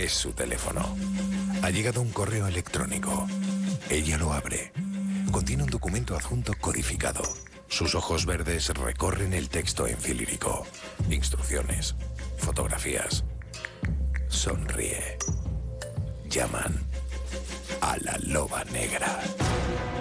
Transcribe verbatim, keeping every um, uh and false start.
Es su teléfono. Ha llegado un correo electrónico. Ella lo abre. Contiene un documento adjunto codificado. Sus ojos verdes recorren el texto en filírico. Instrucciones. Fotografías. Sonríe. Llaman a la loba negra.